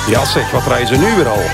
Ja zeg, wat draaien ze nu weer al?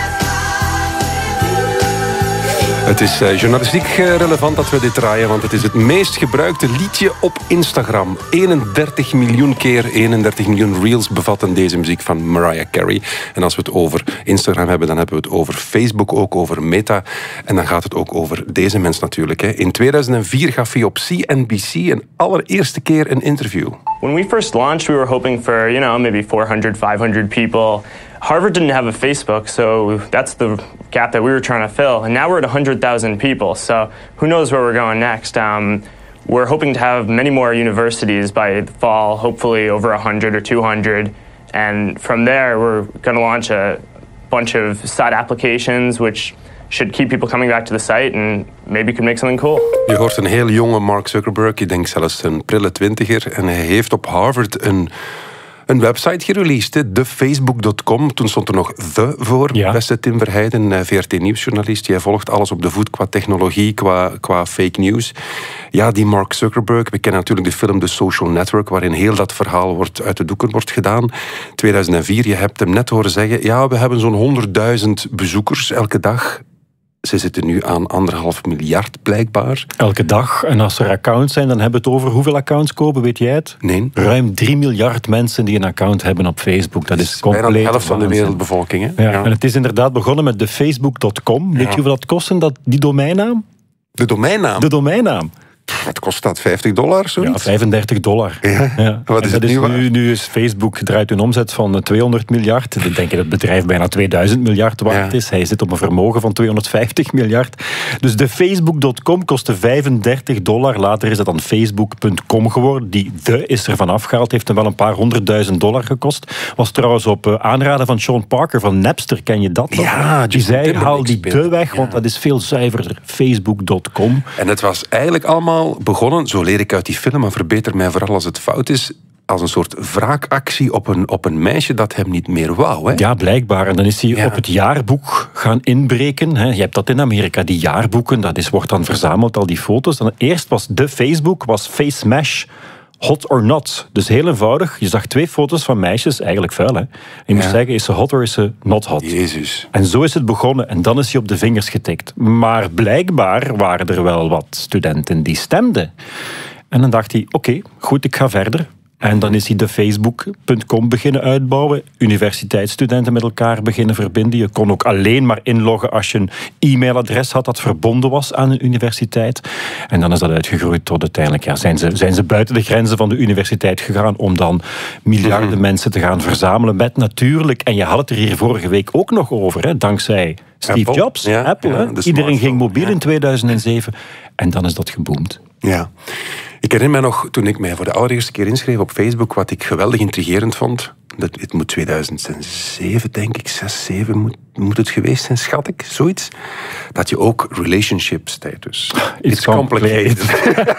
Het is journalistiek relevant dat we dit draaien, want het is het meest gebruikte liedje op Instagram. 31 miljoen keer, 31 miljoen reels bevatten deze muziek van Mariah Carey. En als we het over Instagram hebben, dan hebben we het over Facebook, ook over Meta. En dan gaat het ook over deze mens natuurlijk. In 2004 gaf hij op CNBC een allereerste keer een interview. When we first launched, we were hoping for, maybe 400, 500 people. Harvard didn't have a Facebook, so that's the gap that we were trying to fill. And now we're at 100,000 people, so who knows where we're going next. We're hoping to have many more universities by the fall, hopefully over 100 or 200. And from there, we're going to launch a bunch of side applications, which should keep people coming back to the site and maybe could make something cool. Je hoort een heel jonge Mark Zuckerberg, ik denk zelfs een prille twintiger. En hij heeft op Harvard een website gereleased, thefacebook.com. Toen stond er nog The voor, beste Tim Verheijden, VRT-nieuwsjournalist. Jij volgt alles op de voet qua technologie, qua fake news. Ja, die Mark Zuckerberg, we kennen natuurlijk de film The Social Network, waarin heel dat verhaal uit de doeken wordt gedaan. 2004, je hebt hem net horen zeggen, ja, we hebben zo'n 100.000 bezoekers elke dag. Ze zitten nu aan 1,5 miljard, blijkbaar. Elke dag. En als er accounts zijn, dan hebben we het over hoeveel accounts kopen, weet jij het? Nee. Ruim 3 miljard mensen die een account hebben op Facebook. Dat is compleet bijna de helft van de wereldbevolking. Hè? Ja. En het is inderdaad begonnen met thefacebook.com. Weet je hoeveel dat kost, die domeinnaam? De domeinnaam? De domeinnaam. Wat kost dat? $50? Zoiets? Ja, $35. Ja. Wat is het nu is Facebook draait een omzet van 200 miljard. Ik denk dat het bedrijf bijna 2000 miljard waard is. Hij zit op een vermogen van 250 miljard. Dus de Facebook.com kostte $35. Later is het dan Facebook.com geworden. Die is er vanaf gehaald. Heeft hem wel een paar $100.000 gekost. Was trouwens op aanraden van Sean Parker van Napster. Ken je dat nog? Ja, die zei, haal die de weg, want dat is veel zuiverder. Facebook.com. En het was eigenlijk allemaal begonnen, zo leer ik uit die film, maar verbeter mij vooral als het fout is, als een soort wraakactie op een meisje dat hem niet meer wou. Hè? Ja, blijkbaar. En dan is hij op het jaarboek gaan inbreken. Je hebt dat in Amerika, die jaarboeken. Dat wordt dan verzameld, al die foto's. Dan eerst was de Facebook, was Face Mash, hot or not. Dus heel eenvoudig. Je zag 2 foto's van meisjes, eigenlijk vuil. Hè? Je moest zeggen, is ze hot or is ze not hot? Jezus. En zo is het begonnen. En dan is hij op de vingers getikt. Maar blijkbaar waren er wel wat studenten die stemden. En dan dacht hij, oké, goed, ik ga verder. En dan is hij de Facebook.com beginnen uitbouwen. Universiteitsstudenten met elkaar beginnen verbinden. Je kon ook alleen maar inloggen als je een e-mailadres had dat verbonden was aan een universiteit. En dan is dat uitgegroeid tot uiteindelijk, zijn ze buiten de grenzen van de universiteit gegaan om dan miljarden mensen te gaan verzamelen met natuurlijk, en je had het er hier vorige week ook nog over, hè, dankzij Steve Jobs, Apple. Iedereen ging mobiel in 2007 en dan is dat geboomd. Ja. Ik herinner me nog, toen ik mij voor de allereerste keer inschreef op Facebook, wat ik geweldig intrigerend vond. Het moet 2007, denk ik, 6, 7 moet het geweest zijn, schat ik, zoiets. Dat je ook relationship status. It's complicated.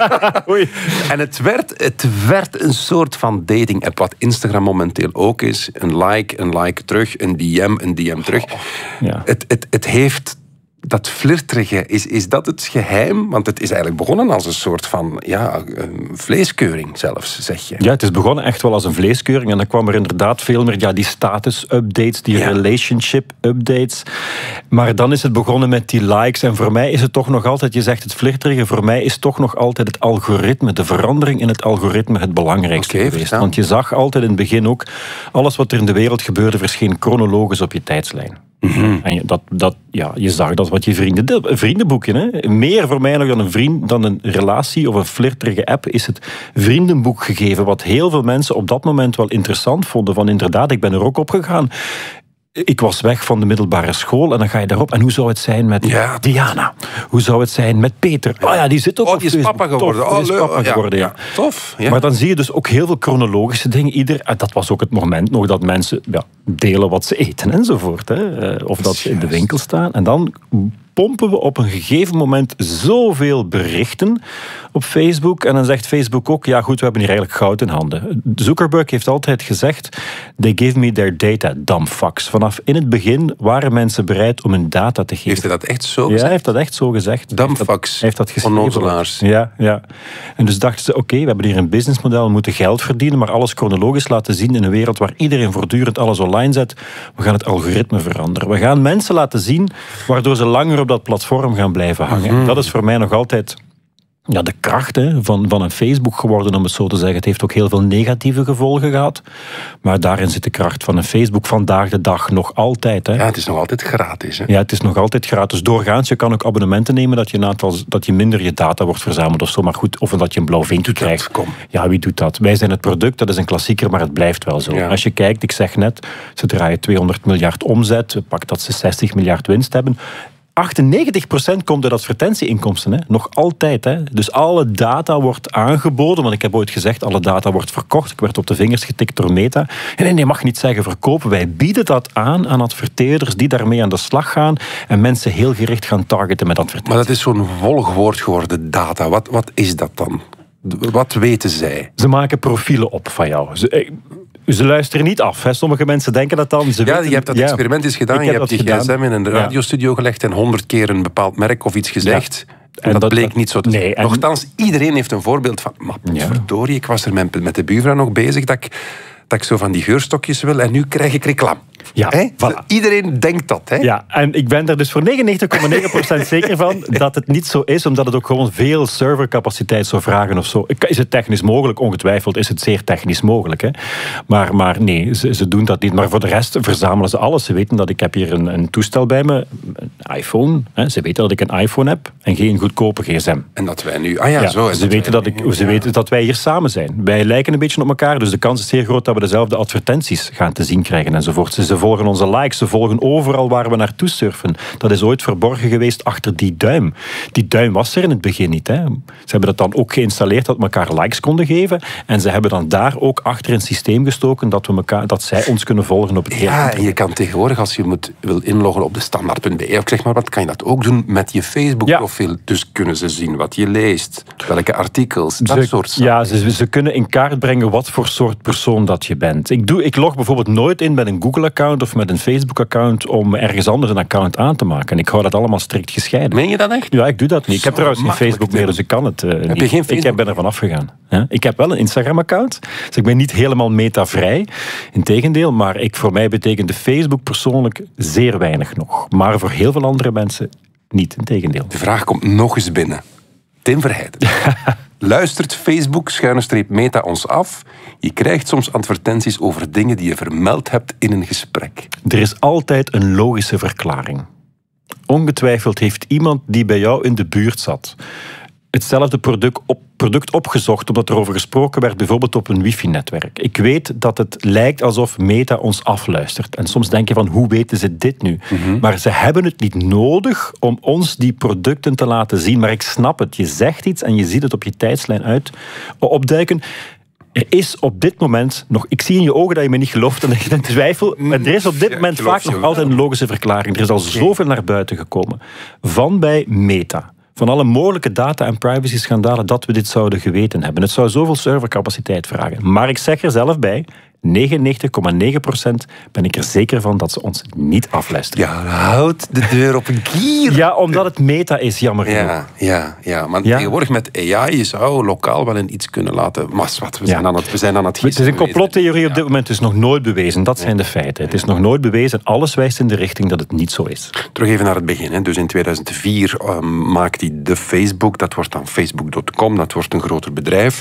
En het werd een soort van dating-app, wat Instagram momenteel ook is. Een like terug, een DM terug. Ja. Het heeft dat flirterige, is dat het geheim? Want het is eigenlijk begonnen als een soort van vleeskeuring zelfs, zeg je. Ja, het is begonnen echt wel als een vleeskeuring. En dan kwam er inderdaad veel meer die status-updates, die relationship-updates. Maar dan is het begonnen met die likes. En voor mij is het toch nog altijd, je zegt het flirterige, voor mij is toch nog altijd het algoritme, de verandering in het algoritme het belangrijkste geweest. Want je zag altijd in het begin ook, alles wat er in de wereld gebeurde, verscheen chronologisch op je tijdslijn. Mm-hmm. En je zag dat wat je vriendenboekje. Hè? Meer voor mij nog dan een relatie of een flirterige app is het vriendenboek gegeven. Wat heel veel mensen op dat moment wel interessant vonden. Van inderdaad, ik ben er ook op gegaan. Ik was weg van de middelbare school en dan ga je daarop. En hoe zou het zijn met Diana? Hoe zou het zijn met Peter? Oh ja, die zit ook op die is papa geworden. Die is papa geworden, ja. Tof. Ja. Maar dan zie je dus ook heel veel chronologische dingen. Dat was ook het moment nog dat mensen delen wat ze eten enzovoort. Hè. Of dat ze in de winkel staan. En dan pompen we op een gegeven moment zoveel berichten op Facebook. En dan zegt Facebook ook, ja goed, we hebben hier eigenlijk goud in handen. Zuckerberg heeft altijd gezegd, they give me their data, dumb fucks. Vanaf in het begin waren mensen bereid om hun data te geven. Heeft hij dat echt zo gezegd? Ja, hij heeft dat echt zo gezegd. Dumb fucks. Hij heeft dat geschreven. Onnozelaars. Ja. En dus dachten ze, oké, we hebben hier een businessmodel, we moeten geld verdienen, maar alles chronologisch laten zien in een wereld waar iedereen voortdurend alles online zet. We gaan het algoritme veranderen. We gaan mensen laten zien waardoor ze langer op dat platform gaan blijven hangen. En dat is voor mij nog altijd de kracht van een Facebook geworden, om het zo te zeggen. Het heeft ook heel veel negatieve gevolgen gehad. Maar daarin zit de kracht van een Facebook vandaag de dag nog altijd. Hè. Ja, het is nog altijd gratis. Hè? Ja, het is nog altijd gratis. Doorgaans, je kan ook abonnementen nemen dat je minder je data wordt verzameld of zo. Maar goed, of dat je een blauw vinkje krijgt. Ja, wie doet dat? Wij zijn het product, dat is een klassieker, maar het blijft wel zo. Ja. Als je kijkt, ik zeg net, ze draaien 200 miljard omzet. Pak dat ze 60 miljard winst hebben. 98% komt uit advertentieinkomsten. Hè? Nog altijd. Hè? Dus alle data wordt aangeboden. Want ik heb ooit gezegd, alle data wordt verkocht. Ik werd op de vingers getikt door Meta. En nee, je mag niet zeggen verkopen. Wij bieden dat aan adverteerders die daarmee aan de slag gaan en mensen heel gericht gaan targeten met advertenties. Maar dat is zo'n volgwoord geworden, data. Wat is dat dan? Wat weten zij? Ze maken profielen op van jou. Ze luisteren niet af. Hè. Sommige mensen denken dat dan. Je hebt dat experiment eens gedaan. Je hebt die gsm in een radiostudio gelegd en 100 keer een bepaald merk of iets gezegd. Ja. En dat bleek niet zo te zijn. Nochtans, iedereen heeft een voorbeeld van... Maar verdorie, ik was er met de buurvrouw nog bezig dat ik zo van die geurstokjes wil en nu krijg ik reclame. Ja, voilà. Iedereen denkt dat. Hè? Ja, en ik ben er dus voor 99,9% zeker van dat het niet zo is, omdat het ook gewoon veel servercapaciteit zou vragen of zo. Is het technisch mogelijk? Ongetwijfeld is het zeer technisch mogelijk. Hè? Maar nee, ze doen dat niet. Maar voor de rest verzamelen ze alles. Ze weten dat ik heb hier een toestel bij me, een iPhone. Hè? Ze weten dat ik een iPhone heb en geen goedkope gsm. En dat wij nu... Ze weten dat wij hier samen zijn. Wij lijken een beetje op elkaar, dus de kans is zeer groot dat we dezelfde advertenties gaan te zien krijgen enzovoort. Ze volgen onze likes, ze volgen overal waar we naartoe surfen. Dat is ooit verborgen geweest achter die duim. Die duim was er in het begin niet. Hè. Ze hebben dat dan ook geïnstalleerd dat we elkaar likes konden geven. En ze hebben dan daar ook achter een systeem gestoken dat zij ons kunnen volgen op het hele internet. En je kan tegenwoordig, als je wil inloggen op de standaard.be of zeg maar wat, kan je dat ook doen met je Facebook-profiel. Ja. Dus kunnen ze zien wat je leest, welke artikels, dat soort zaken. Ja, ze kunnen in kaart brengen wat voor soort persoon dat je bent. Ik log bijvoorbeeld nooit in met een Google-account of met een Facebook-account om ergens anders een account aan te maken. Ik hou dat allemaal strikt gescheiden. Meen je dat echt? Ja, ik doe dat niet. Ik heb trouwens geen Facebook meer, dus ik kan het niet. Heb je geen Facebook? Ik ben ervan afgegaan. Ja? Ik heb wel een Instagram-account, dus ik ben niet helemaal meta-vrij. Integendeel, maar voor mij betekent de Facebook persoonlijk zeer weinig nog. Maar voor heel veel andere mensen niet, integendeel. De vraag komt nog eens binnen. Tim Verheijden. Luistert Facebook-meta ons af? Je krijgt soms advertenties over dingen die je vermeld hebt in een gesprek. Er is altijd een logische verklaring. Ongetwijfeld heeft iemand die bij jou in de buurt zat hetzelfde product opgezocht omdat er over gesproken werd, bijvoorbeeld op een wifi-netwerk. Ik weet dat het lijkt alsof Meta ons afluistert. En soms denk je van, hoe weten ze dit nu? Mm-hmm. Maar ze hebben het niet nodig om ons die producten te laten zien. Maar ik snap het. Je zegt iets en je ziet het op je tijdslijn opduiken. Er is op dit moment nog... Ik zie in je ogen dat je me niet gelooft en dat je in twijfel. Maar er is op dit moment vaak nog altijd een logische verklaring. Er is al zoveel naar buiten gekomen. Van bij Meta. Van alle mogelijke data- en privacy-schandalen dat we dit zouden geweten hebben. Het zou zoveel servercapaciteit vragen. Maar ik zeg er zelf bij, 99,9% ben ik er zeker van dat ze ons niet afluisteren. Ja, houd de deur op een kier. Ja, omdat het Meta is, jammer genoeg. Ja. Maar tegenwoordig met AI, je zou lokaal wel in iets kunnen laten. Maar wat, we zijn aan het gissen. Het is een complottheorie op dit moment, het is nog nooit bewezen. Dat zijn de feiten. Het is nog nooit bewezen. Alles wijst in de richting dat het niet zo is. Terug even naar het begin. Hè. Dus in 2004 maakt hij de Facebook. Dat wordt dan Facebook.com. Dat wordt een groter bedrijf.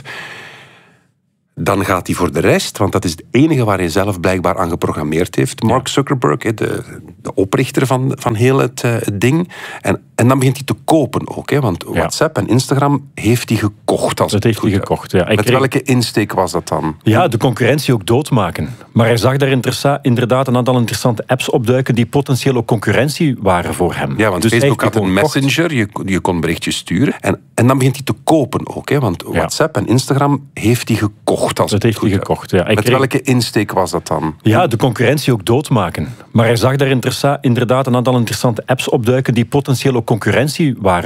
Dan gaat hij voor de rest, want dat is het enige waar hij zelf blijkbaar aan geprogrammeerd heeft. Mark Zuckerberg, de oprichter van heel het ding. En dan begint hij te kopen ook, want WhatsApp en Instagram heeft hij gekocht. Dat heeft hij gekocht, ja. Met welke insteek was dat dan? Ja, de concurrentie ook doodmaken. Maar hij zag daar inderdaad een aantal interessante apps opduiken die potentieel ook concurrentie waren voor hem. Ja, want dus Facebook had een messenger, je kon berichtjes sturen. En dan begint hij te kopen ook, want WhatsApp en Instagram heeft hij gekocht. gekocht. Dat heeft hij gekocht, ja. Met welke insteek was dat dan? Ja, de concurrentie ook doodmaken. Maar hij zag daar inderdaad een aantal interessante apps opduiken die potentieel ook concurrentie waren.